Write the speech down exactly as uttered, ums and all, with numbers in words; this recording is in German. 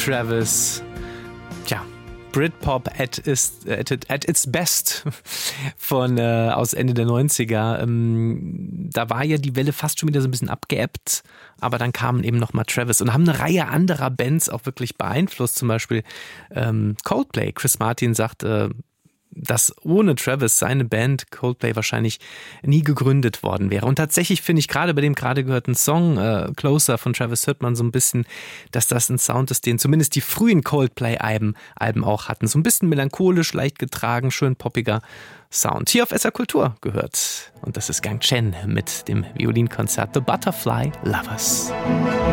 Travis. Tja, Britpop at, is, at, at its best von äh, aus Ende der neunziger. Ähm, da war ja die Welle fast schon wieder so ein bisschen abgeebbt, aber dann kamen eben nochmal Travis und haben eine Reihe anderer Bands auch wirklich beeinflusst. Zum Beispiel ähm, Coldplay. Chris Martin sagt, äh, dass ohne Travis seine Band Coldplay wahrscheinlich nie gegründet worden wäre. Und tatsächlich finde ich gerade bei dem gerade gehörten Song äh, Closer von Travis hört man so ein bisschen, dass das ein Sound ist, den zumindest die frühen Coldplay-Alben Alben auch hatten. So ein bisschen melancholisch, leicht getragen, schön poppiger Sound. Hier auf S R Kultur gehört. Und das ist Gang Chen mit dem Violinkonzert The Butterfly Lovers.